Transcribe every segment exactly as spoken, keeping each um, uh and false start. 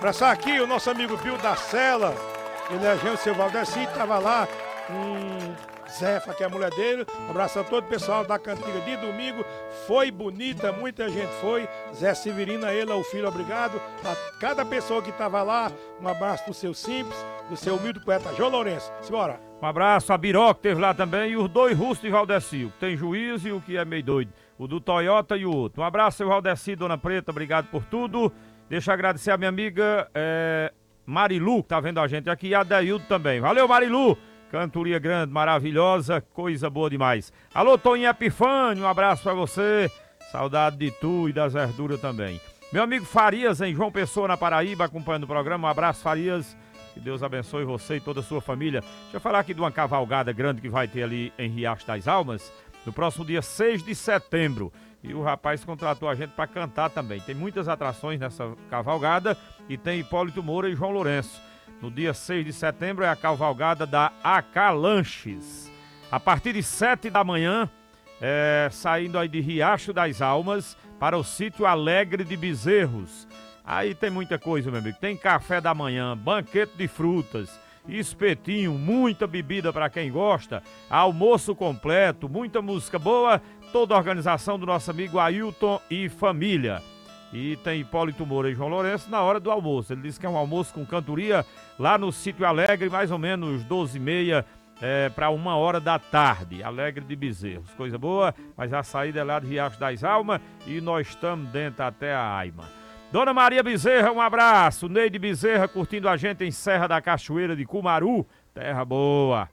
Abraçar aqui o nosso amigo Bill da Sela, ele é gente, seu Valdeci, estava lá, um Zefa, que é a mulher dele, abraçando todo o pessoal da cantiga de domingo, foi bonita, muita gente foi, Zé Severino, ele, o filho, obrigado, a cada pessoa que estava lá, um abraço pro seu simples, do seu humilde poeta João Lourenço, simbora. Um abraço a Biró, que teve lá também, e os dois russos de Valdeci, o que tem juízo e o que é meio doido, o do Toyota e o outro. Um abraço, seu Valdeci, Dona Preta, obrigado por tudo. Deixa eu agradecer a minha amiga é, Marilu, que tá vendo a gente aqui, e a Deildo também. Valeu, Marilu! Cantoria grande, maravilhosa, coisa boa demais. Alô, Toninho Epifânio, um abraço pra você. Saudade de tu e das verduras também. Meu amigo Farias, em João Pessoa, na Paraíba, acompanhando o programa. Um abraço, Farias. Que Deus abençoe você e toda a sua família. Deixa eu falar aqui de uma cavalgada grande que vai ter ali em Riacho das Almas, no próximo dia seis de setembro. E o rapaz contratou a gente para cantar também. Tem muitas atrações nessa cavalgada e tem Hipólito Moura e João Lourenço. No dia seis de setembro é a cavalgada da Acalanches. A partir de sete da manhã, é, saindo aí de Riacho das Almas para o sítio Alegre de Bezerros. Aí tem muita coisa, meu amigo. Tem café da manhã, banquete de frutas, espetinho, muita bebida para quem gosta, almoço completo, muita música boa, toda a organização do nosso amigo Ailton e família. E tem Hipólito Moura e João Lourenço na hora do almoço. Ele disse que é um almoço com cantoria lá no Sítio Alegre, mais ou menos doze e meia é, para uma hora da tarde. Alegre de Bezerros. Coisa boa, mas a saída é lá de Riacho das Almas e nós estamos dentro até a Aima. Dona Maria Bezerra, um abraço. Neide Bezerra curtindo a gente em Serra da Cachoeira de Cumaru. Terra boa.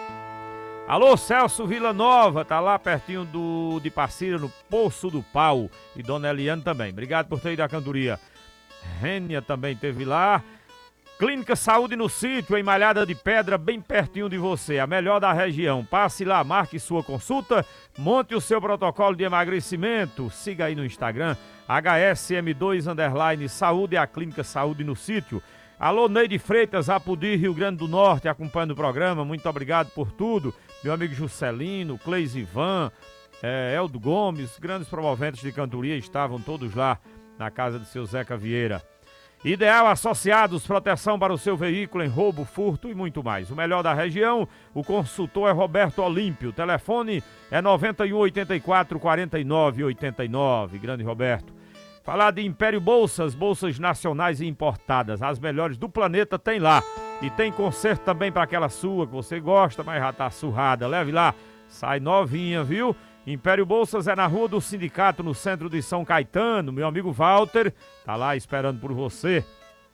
Alô, Celso Vila Nova, tá lá pertinho do, de Passira, no Poço do Pau. E Dona Eliane também. Obrigado por ter ido à cantoria. Rênia também teve lá. Clínica Saúde no Sítio, em Malhada de Pedra, bem pertinho de você. A melhor da região. Passe lá, marque sua consulta, monte o seu protocolo de emagrecimento. Siga aí no Instagram, H S M dois underline Saúde, a Clínica Saúde no Sítio. Alô, Neide Freitas, Apudi, Rio Grande do Norte, acompanhando o programa. Muito obrigado por tudo. Meu amigo Juscelino, Cleis Ivan, é, Eldo Gomes, grandes promoventes de cantoria estavam todos lá na casa de seu Zeca Vieira. Ideal Associados, proteção para o seu veículo em roubo, furto e muito mais. O melhor da região, o consultor é Roberto Olímpio. O telefone é noventa e um, oitenta e quatro, quarenta e nove, oitenta e nove. Grande Roberto. Falar de Império Bolsas, bolsas nacionais e importadas. As melhores do planeta tem lá. E tem conserto também para aquela sua que você gosta, mas já tá surrada. Leve lá, sai novinha, viu? Império Bolsas é na Rua do Sindicato, no centro de São Caetano. Meu amigo Walter tá lá esperando por você.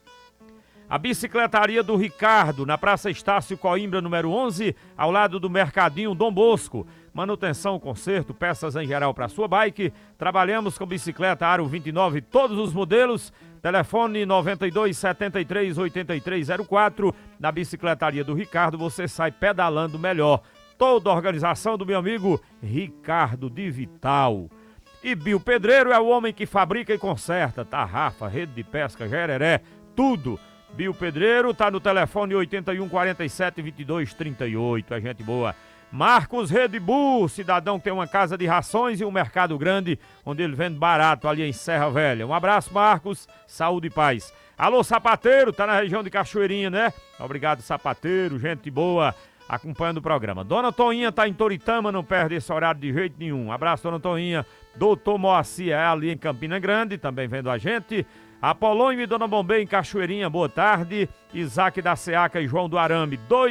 A bicicletaria do Ricardo, na Praça Estácio Coimbra, número onze, ao lado do Mercadinho Dom Bosco. Manutenção, conserto, peças em geral para sua bike. Trabalhamos com bicicleta Aro vinte e nove, todos os modelos. Telefone noventa e dois, setenta e três, oitenta e três zero quatro. Na bicicletaria do Ricardo você sai pedalando melhor. Toda a organização do meu amigo Ricardo de Vital. E Bill Pedreiro é o homem que fabrica e conserta tarrafa, rede de pesca, gereré, tudo. Bill Pedreiro tá no telefone oitenta e um, quarenta e sete, vinte e dois, trinta e oito, é gente boa. Marcos Red Bull, cidadão que tem uma casa de rações e um mercado grande, onde ele vende barato ali em Serra Velha. Um abraço, Marcos, saúde e paz. Alô, Sapateiro, tá na região de Cachoeirinha, né? Obrigado, Sapateiro, gente boa, acompanhando o programa. Dona Toinha tá em Toritama, não perde esse horário de jeito nenhum. Um abraço, Dona Toinha. Doutor Moacir é ali em Campina Grande, também vendo a gente. Apolônio e Dona Bombê em Cachoeirinha, boa tarde. Isaac da Seaca e João do Arame, dois